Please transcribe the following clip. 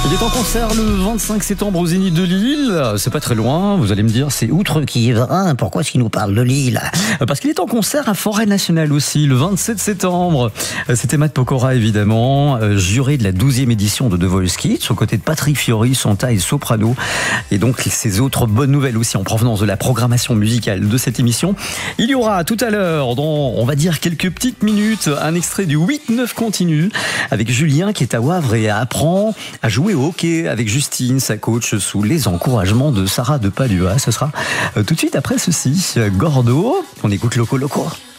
Il est en concert le 25 septembre au Zénith de Lille. C'est pas très loin, vous allez me dire, c'est outre qui est vrai. Pourquoi est-ce qu'il nous parle de Lille? Parce qu'il est en concert à Forêt Nationale aussi, le 27 septembre. C'était Matt Pokora, évidemment, juré de la 12e édition de The Voice Kids, aux côtés de Patrick Fiori, Santa et Soprano. Et donc, ces autres bonnes nouvelles aussi en provenance de la programmation musicale de cette émission. Il y aura tout à l'heure, dans, on va dire, quelques petites minutes, un extrait du 8-9 continu avec Julien qui est à Wavre et apprend à jouer au hockey avec Justine, sa coach, sous les encouragements de Sarah de Padua. Ce sera tout de suite après ceci. Gordo, on écoute Loco Loco.